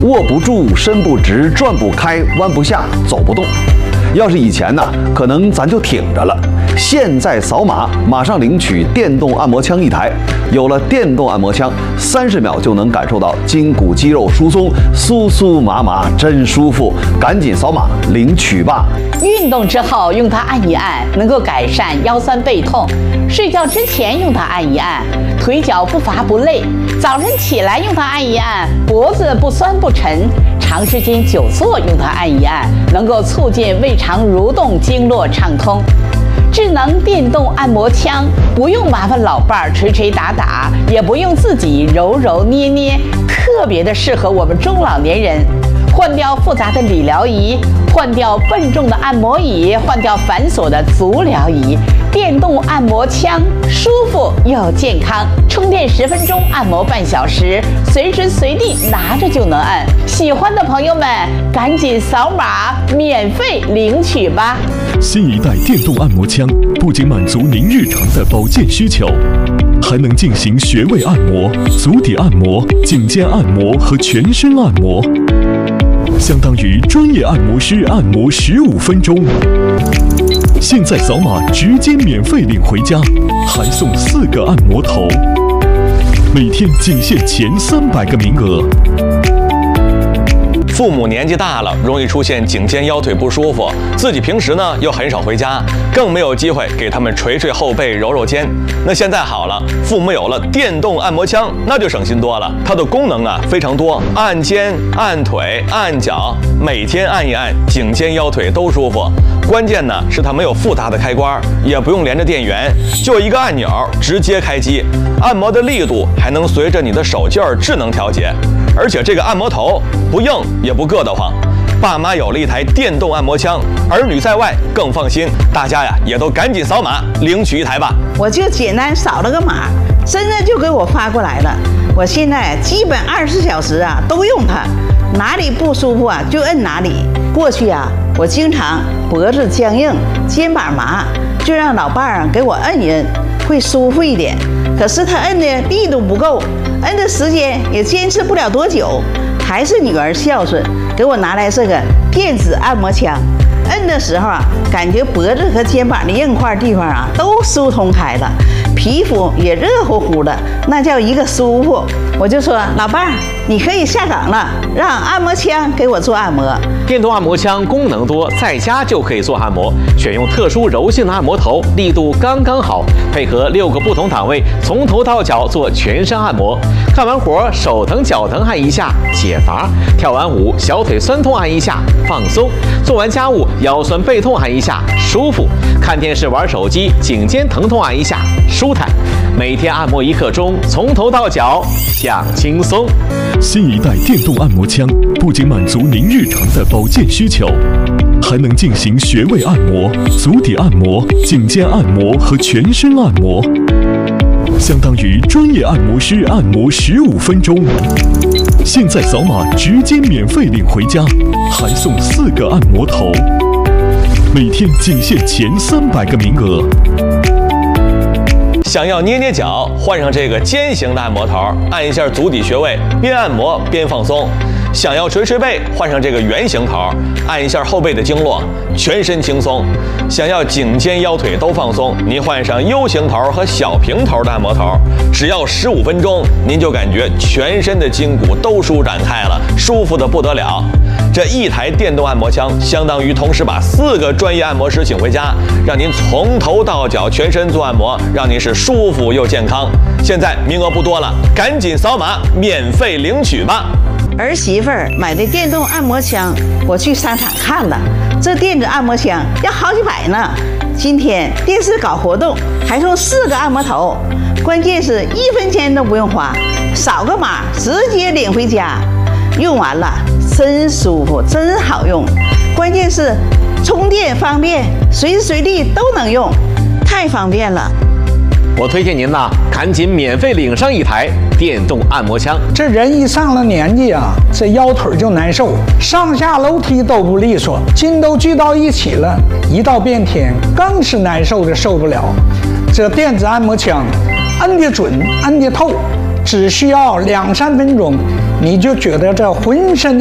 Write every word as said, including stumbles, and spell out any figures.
握不住，伸不直，转不开，弯不下，走不动。要是以前呢，可能咱就挺着了。现在扫码，马上领取电动按摩枪一台。有了电动按摩枪，三十秒就能感受到筋骨肌肉疏松，酥酥麻麻，真舒服。赶紧扫码领取吧！ 运动之后用它按一按，能够改善腰酸背痛；睡觉之前用它按一按，腿脚不乏不累；早晨起来用它按一按，脖子不酸不沉；长时间久坐用它按一按，能够促进胃肠蠕动，经络畅通。智能电动按摩枪不用麻烦老伴儿捶捶打打，也不用自己揉揉捏捏，特别的适合我们中老年人。换掉复杂的理疗仪，换掉笨重的按摩椅，换掉繁琐的足疗仪，电动按摩枪舒服又健康，充电十分钟，按摩半小时，随时随地拿着就能按。喜欢的朋友们，赶紧扫码免费领取吧！ 新一代电动按摩枪不仅满足您日常的保健需求，还能进行穴位按摩、足底按摩、颈肩按摩和全身按摩，相当于专业按摩师按摩十五分钟。现在扫码直接免费领回家，还送四个按摩头，每天仅限前三百个名额。 父母年纪大了，容易出现颈肩腰腿不舒服，自己平时呢又很少回家，更没有机会给他们捶捶后背、揉揉肩。那现在好了，父母有了电动按摩枪，那就省心多了。它的功能啊非常多，按肩、按腿、按脚，每天按一按，颈肩腰腿都舒服。关键呢是它没有复杂的开关，也不用连着电源，就一个按钮直接开机。按摩的力度还能随着你的手劲儿智能调节，而且这个按摩头不硬也不硌得慌。爸妈有了一台电动按摩枪，儿女在外更放心。大家呀也都赶紧扫码领取一台吧。 我就简单扫了个码，真的就给我发过来了。我现在基本二十四小时啊都用它，哪里不舒服啊就摁哪里。过去啊我经常脖子僵硬、肩膀麻，就让老伴儿给我摁一摁，会舒服一点。可是他摁的力度不够，摁的时间也坚持不了多久。还是女儿孝顺，给我拿来这个电子按摩枪。摁的时候啊，感觉脖子和肩膀的硬块地方啊都疏通开了，皮肤也热乎乎的，那叫一个舒服。我就说老伴儿，你可以下岗了，让按摩枪给我做按摩。 电动按摩枪功能多，在家就可以做按摩，选用特殊柔性的按摩头，力度刚刚好，配合六个不同档位，从头到脚做全身按摩。干完活手疼脚疼按一下解乏，跳完舞小腿酸痛按一下放松，做完家务腰酸背痛按一下舒服，看电视玩手机颈肩疼痛按一下舒坦。每天按摩一刻钟，从头到脚享轻松。 新一代电动按摩枪不仅满足您日常的保健需求，还能进行穴位按摩、足底按摩、颈肩按摩和全身按摩，相当于专业按摩师按摩十五分钟。现在扫码直接免费领回家，还送四个按摩头，每天仅限前三百个名额。 想要捏捏脚，换上这个尖形的按摩头，按一下足底穴位，边按摩边放松。想要捶捶背，换上这个圆形头，按一下后背的经络，全身轻松。想要颈肩腰腿都放松，您换上 U 型头和小平头的按摩头，只要十五分钟，您就感觉全身的筋骨都舒展开了，舒服的不得了。这一台电动按摩枪，相当于同时把四个专业按摩师请回家，让您从头到脚全身做按摩，让您是舒服又健康。现在名额不多了，赶紧扫码免费领取吧。 儿媳妇儿买的电动按摩枪，我去商场看了，这电子按摩枪要好几百呢。今天电视搞活动，还送四个按摩头，关键是一分钱都不用花，扫个码直接领回家。用完了真舒服，真好用，关键是充电方便，随时随地都能用，太方便了。 我推荐您呐，赶紧免费领上一台电动按摩枪。 这人一上了年纪啊，这腰腿就难受，上下楼梯都不利索，筋都聚到一起了，一到变天更是难受的受不了。这电子按摩枪，按得准，按得透， 只需要两三分钟，你就觉得这浑身